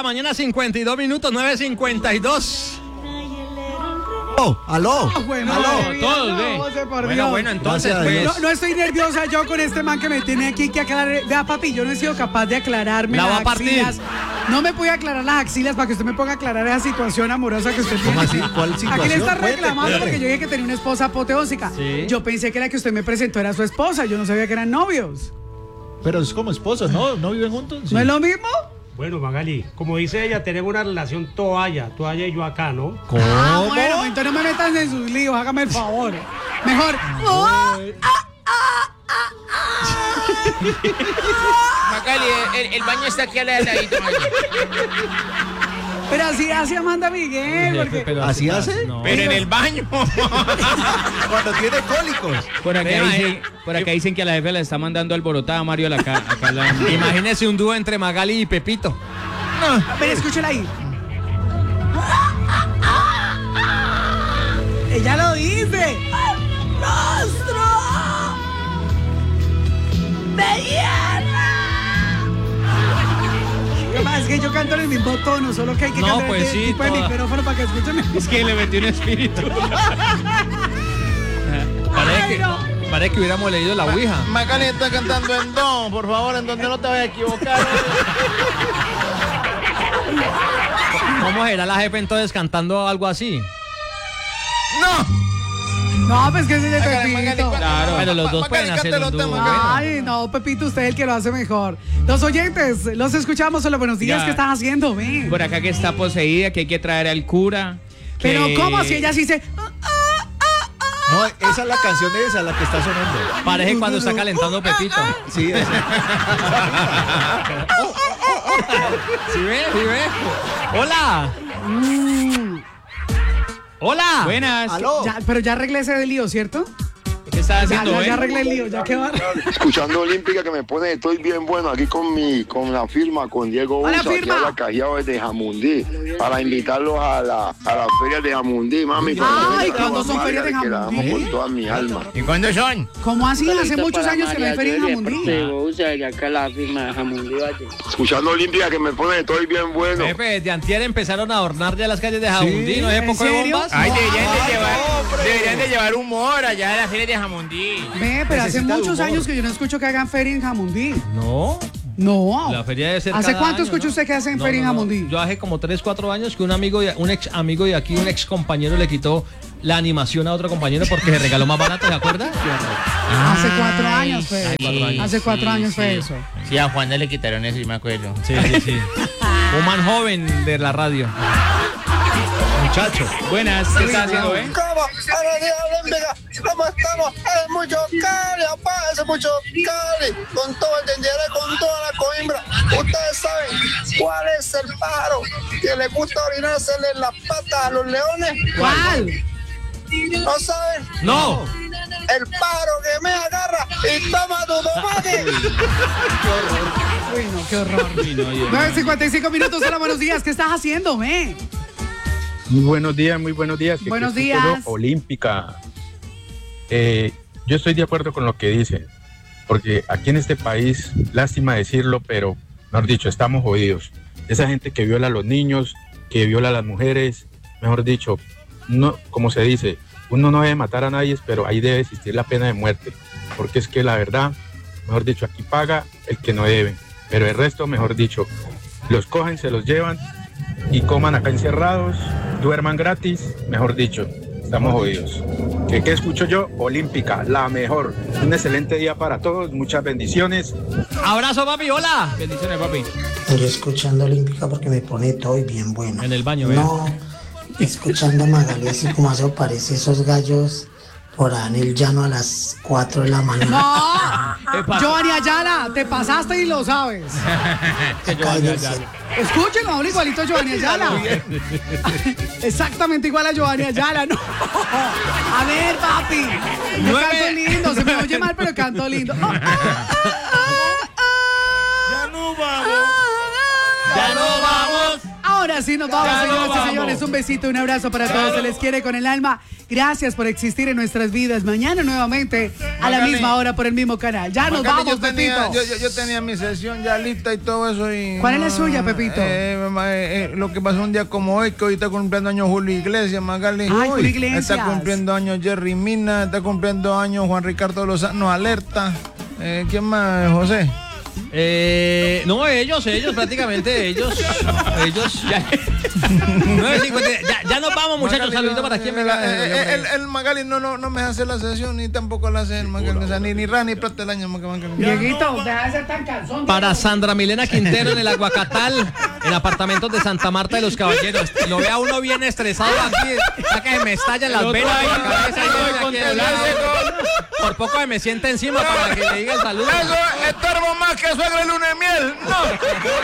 mañana, 52 minutos, 9:52. Aló. Bueno, Todos, ve. Bueno, entonces, pues. No estoy nerviosa yo con este man que me tiene aquí que aclarar. Vea, papi, yo no he sido capaz de aclararme La va las a partir. axilas. No me puede aclarar las axilas para que usted me ponga a aclarar esa situación amorosa que usted tiene. ¿Cómo así? ¿Cuál ¿A situación? quién está Cuente, reclamando? cuente. Porque yo dije que tenía una esposa apoteósica. Sí. Yo pensé que la que usted me presentó era su esposa. Yo no sabía que eran novios. Pero es como esposos, ¿no? ¿No viven juntos? Sí. ¿No es lo mismo? Bueno, Magali, como dice ella, tenemos una relación toalla y yo acá, ¿no? ¿Cómo? Bueno, entonces no me metan en sus líos, hágame el favor. Mejor. Magali, el baño está aquí al ladito. Pero así hace Amanda Miguel, porque Pero ¿Así hace? No. Pero en el baño. Cuando tiene cólicos. Por acá dicen que a la jefe le está mandando alborotada a Mario acá Imagínese un dúo entre Magali y Pepito. A ver, escúchela ahí. Ella lo dice. ¡Rostro! ¡Me hierra! Lo que pasa es que yo canto en el mismo tono, solo que hay que No, cambiar pues de sí, tipo de toda. micrófono para que escuchen. Es que le metió un espíritu. Parece que hubiéramos leído la Ouija. Magali está cantando en do, por favor, en donde no te vayas a equivocar. ¿Cómo será la jefe entonces cantando algo así? No, pues que ese es de Magali, Pepito. Claro, pero los dos pueden hacer un cántalo, dúo. Magali. Ay, no, Pepito, usted es el que lo hace mejor. Los oyentes, los escuchamos. Hola, buenos días. Ya. ¿Qué estás haciendo, ven? Por acá que está poseída, que hay que traer al cura. Pero, que- ¿cómo si ella sí dice? No, esa es la canción esa, la que está sonando. Parece cuando está calentando Pepito. Sí, esa. ¿Sí ve? ¿Sí ve? ¡Hola! ¡Hola! Buenas. Aló. Ya, pero ya arreglé ese del lío, ¿cierto? ¿Qué estás Ya, haciendo, ya arreglé el lío, ya que va. Escuchando Olímpica que me pone, estoy bien bueno aquí con la firma, con Diego Hola, Usa, aquí firma. a la Cajiao desde Jamundí, para invitarlos a la feria de Jamundí, mami. Ay, ¿cuándo son ferias de Que la amo Jamundí? con toda mi alma. ¿Y cuándo son? ¿Cómo así? Hace muchos años que no hay feria en Jamundí. Escuchando Olímpica que me pone, estoy bien bueno. Jefe, desde antier empezaron a adornar ya las calles de Jamundí, ¿no es ¿en poco de serio? bombas? Ay, deberían de llevar humor allá a la feria de Jamundí. Ve, pero hace Necesita muchos humor. años que yo no escucho que hagan feria en Jamundí. No, No. la feria debe ser ¿Hace cada cuánto año, escucha ¿no? usted que hacen No, feria en no, no. Jamundí? Yo hace como 3, 4 años que un ex amigo de aquí, un ex compañero le quitó la animación a otro compañero porque se regaló más barato, ¿se acuerda? Hace 4 años fue. Ay, 4 años. Hace 4 años fue eso. Sí, a Juan le quitaron eso, yo me acuerdo. Sí, sí, sí. Un man joven de la radio. Muchacho. Buenas. ¿Qué estás haciendo, ¿Cómo? Buenos días, Olímpica. ¿Cómo estamos? Hace mucho cali, papá, hace mucho cali. Con todo el dinero, con toda la coimbra. Ustedes saben cuál es el pájaro que le gusta orinársele en las patas a los leones. ¿Cuál? ¿No saben? ¡No! El pájaro que me agarra y toma tu tomate. Uy, no, qué horror. 9:55 minutos. Hola, buenos días. ¿Qué estás haciendo, ve? Muy buenos días, muy buenos días. Buenos Que días. todo Olímpica. Yo estoy de acuerdo con lo que dice, porque aquí en este país, lástima decirlo, pero, mejor dicho, estamos jodidos. Esa gente que viola a los niños, que viola a las mujeres, mejor dicho, no, como se dice, uno no debe matar a nadie, pero ahí debe existir la pena de muerte, porque es que la verdad, mejor dicho, aquí paga el que no debe, pero el resto, mejor dicho, los cogen, se los llevan y coman acá encerrados, duerman gratis, mejor dicho, estamos jodidos. ¿Qué escucho yo? Olímpica, la mejor. Un excelente día para todos, muchas bendiciones. Abrazo, papi, hola. Bendiciones, papi. Yo escuchando Olímpica porque me pone todo y bien bueno. En el baño, No, escuchando a Magali así como eso parece esos gallos por ahí en el llano a las 4 de la mañana. No, Giovanni Ayala, te pasaste y lo sabes. Acá en el cielo. Escúchenlo, habla igualito a Giovanni Ayala. Exactamente igual a Giovanni Ayala, no. A ver, papi. Yo canto lindo, se me oye mal, pero canto lindo. Ya no vamos. Ya no vamos. Ahora Ahora sí nos vamos, señoras y señores. Un besito, un abrazo para todos. Se les quiere con el alma. Gracias por existir en nuestras vidas. Mañana nuevamente a la misma hora por el mismo canal. Ya nos vamos, Pepito. Yo tenía mi sesión ya lista y todo eso. ¿Cuál es la suya, Pepito? Lo que pasó un día como hoy, que hoy está cumpliendo años Julio Iglesias, Magali. Ay, Julio Iglesias. Está cumpliendo años Jerry Mina, está cumpliendo años Juan Ricardo Lozano Alerta. ¿Quién más, José? No, ellos, prácticamente ellos. 9:50. Ya nos vamos, muchachos. Saludito para quien venga. El Magali no me hace la sesión, ni tampoco la hace el Magali. O sea, ni Rani plata el año. Dieguito, deja de ser tan cansón. Para Sandra Milena Quintero en el Aguacatal, en apartamentos de Santa Marta de los Caballeros. Lo vea uno bien estresado aquí. Ya que se me estallan las venas por la cabeza. Por poco me sienta encima para que le diga el saludo. Eso estorbo más que suegra el lunes de miel. No.